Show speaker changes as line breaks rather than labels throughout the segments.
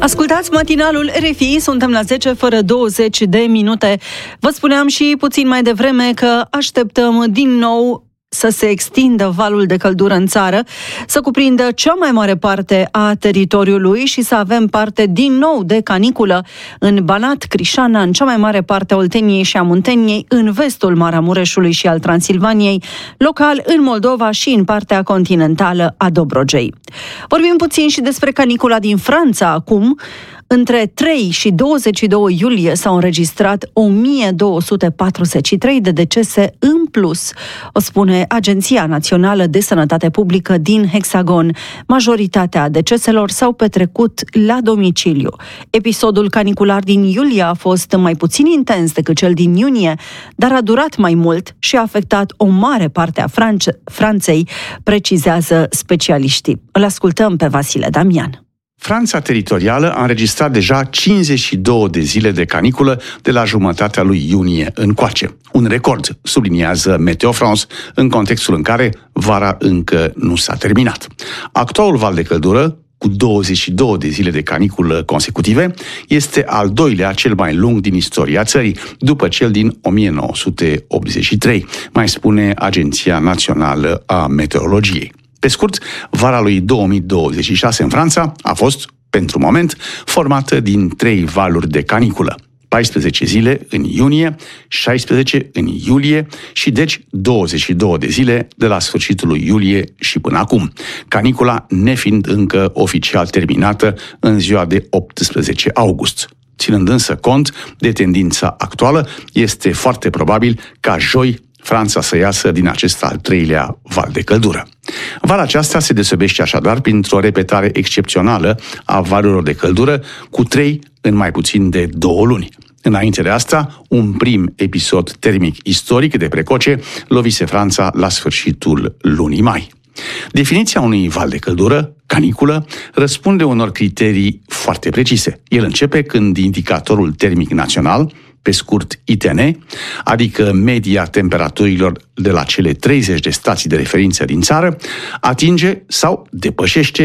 Ascultați matinalul RFI, suntem la 10:20. Vă spuneam și puțin mai devreme că așteptăm din nou să se extindă valul de căldură în țară, să cuprindă cea mai mare parte a teritoriului și să avem parte din nou de caniculă în Banat, Crișana, în cea mai mare parte a Olteniei și a Munteniei, în vestul Maramureșului și al Transilvaniei, local în Moldova și în partea continentală a Dobrogei. Vorbim puțin și despre canicula din Franța acum. Între 3 și 22 iulie s-au înregistrat 1243 de decese în plus, o spune Agenția Națională de Sănătate Publică din Hexagon. Majoritatea deceselor s-au petrecut la domiciliu. Episodul canicular din iulie a fost mai puțin intens decât cel din iunie, dar a durat mai mult și a afectat o mare parte a Franței, precizează specialiștii. Îl ascultăm pe Vasile Damian.
Franța teritorială a înregistrat deja 52 de zile de caniculă de la jumătatea lui iunie încoace. Un record, subliniază Meteo France, în contextul în care vara încă nu s-a terminat. Actualul val de căldură, cu 22 de zile de caniculă consecutive, este al doilea cel mai lung din istoria țării, după cel din 1983, mai spune Agenția Națională a Meteorologiei. Pe scurt, vara lui 2026 în Franța a fost, pentru moment, formată din 3 valuri de caniculă. 14 zile în iunie, 16 în iulie și deci 22 de zile de la sfârșitul lui iulie și până acum, canicula nefiind încă oficial terminată în ziua de 18 august. Ținând însă cont de tendința actuală, este foarte probabil ca joi Franța să iasă din acest al 3-lea val de căldură. Vara aceasta se deosebește așadar printr-o repetare excepțională a valurilor de căldură, cu 3 în mai puțin de 2 luni. Înainte de asta, un prim episod termic istoric de precoce lovise Franța la sfârșitul lunii mai. Definiția unui val de căldură, caniculă, răspunde unor criterii foarte precise. El începe când indicatorul termic național, pe scurt ITN, adică media temperaturilor de la cele 30 de stații de referință din țară, atinge sau depășește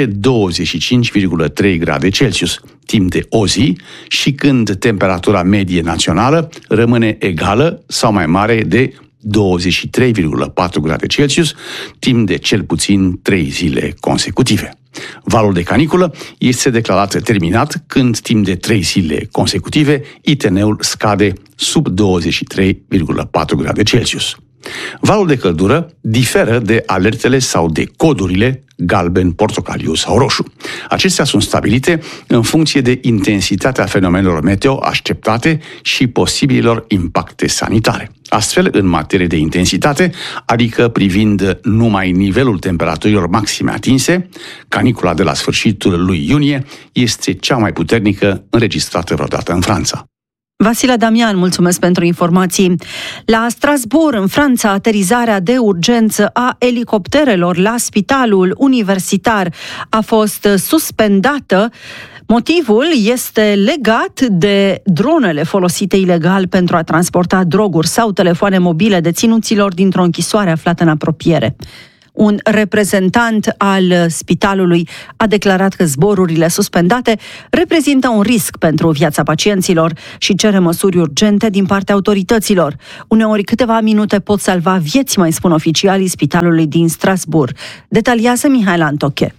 25,3 grade Celsius timp de o zi și când temperatura medie națională rămâne egală sau mai mare de 23,4 grade Celsius timp de cel puțin 3 zile consecutive. Valul de caniculă este declarat terminat când timp de 3 zile consecutive ITN-ul scade sub 23,4 grade Celsius. Valul de căldură diferă de alertele sau de codurile galben, portocaliu sau roșu. Acestea sunt stabilite în funcție de intensitatea fenomenelor meteo așteptate și posibililor impacte sanitare. Astfel, în materie de intensitate, adică privind numai nivelul temperaturilor maxime atinse, canicula de la sfârșitul lui iunie este cea mai puternică înregistrată vreodată în Franța.
Vasile Damian, mulțumesc pentru informații. La Strasbourg, în Franța, aterizarea de urgență a elicopterelor la spitalul universitar a fost suspendată. Motivul este legat de dronele folosite ilegal pentru a transporta droguri sau telefoane mobile deținuților dintr-o închisoare aflată în apropiere. Un reprezentant al spitalului a declarat că zborurile suspendate reprezintă un risc pentru viața pacienților și cere măsuri urgente din partea autorităților. Uneori câteva minute pot salva vieți, mai spun oficialii spitalului din Strasbourg. Detaliază Mihaela Antoche.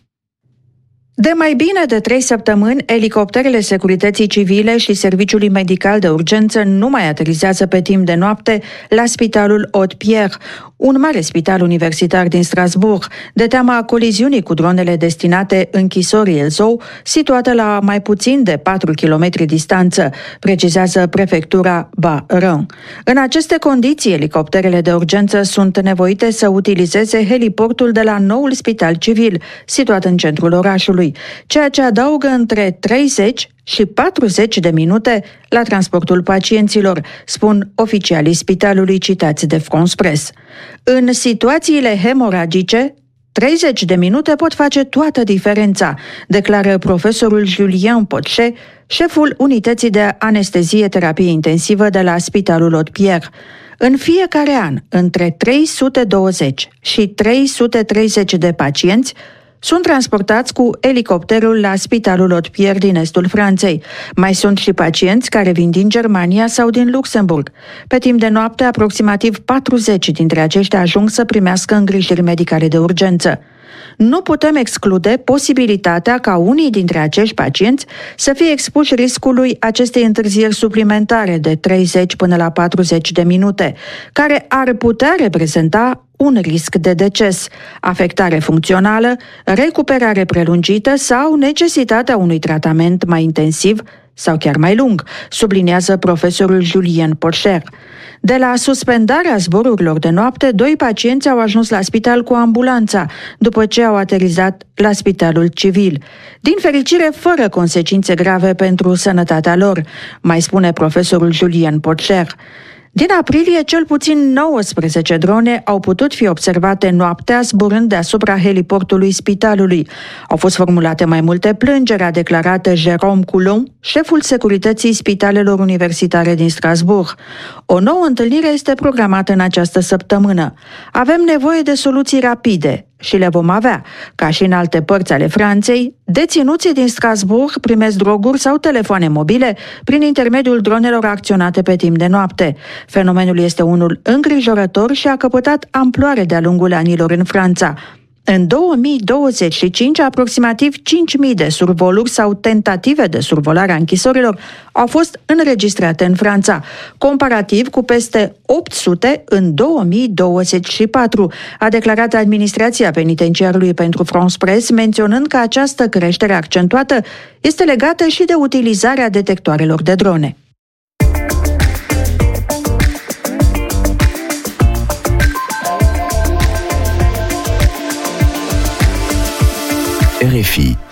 De mai bine de 3 săptămâni, elicopterele securității civile și serviciului medical de urgență nu mai aterizează pe timp de noapte la spitalul Haute-Pierre, un mare spital universitar din Strasbourg, de teama coliziunii cu dronele destinate închisorii Elzou, situată la mai puțin de 4 km distanță, precizează prefectura Bas-Rhin. În aceste condiții, elicopterele de urgență sunt nevoite să utilizeze heliportul de la noul spital civil, situat în centrul orașului, ceea ce adaugă între 30 și 40 de minute la transportul pacienților, spun oficialii spitalului citați de France Press. În situațiile hemoragice, 30 de minute pot face toată diferența, declară profesorul Julien Pochet, șeful unității de anestezie-terapie intensivă de la Spitalul Haute-Pierre. În fiecare an, între 320 și 330 de pacienți sunt transportați cu elicopterul la Spitalul Haute-Pierre din estul Franței. Mai sunt și pacienți care vin din Germania sau din Luxemburg. Pe timp de noapte, aproximativ 40 dintre aceștia ajung să primească îngrijiri medicale de urgență. Nu putem exclude posibilitatea ca unii dintre acești pacienți să fie expuși riscului acestei întârzieri suplimentare de 30 până la 40 de minute, care ar putea reprezenta un risc de deces, afectare funcțională, recuperare prelungită sau necesitatea unui tratament mai intensiv sau chiar mai lung, subliniază profesorul Julien Pocher. De la suspendarea zborurilor de noapte, 2 pacienți au ajuns la spital cu ambulanța, după ce au aterizat la spitalul civil. Din fericire, fără consecințe grave pentru sănătatea lor, mai spune profesorul Julien Pocher. Din aprilie, cel puțin 19 drone au putut fi observate noaptea zburând deasupra heliportului spitalului. Au fost formulate mai multe plângeri, a declarat Jérôme Coulon, șeful securității spitalelor universitare din Strasbourg. O nouă întâlnire este programată în această săptămână. Avem nevoie de soluții rapide și le vom avea. Ca și în alte părți ale Franței, deținuții din Strasbourg primesc droguri sau telefoane mobile prin intermediul dronelor acționate pe timp de noapte. Fenomenul este unul îngrijorător și a căpătat amploare de-a lungul anilor în Franța. În 2025, aproximativ 5.000 de survoluri sau tentative de survolare a închisorilor au fost înregistrate în Franța, comparativ cu peste 800 în 2024, a declarat administrația penitenciarului pentru France Presse, menționând că această creștere accentuată este legată și de utilizarea detectoarelor de drone.
RFI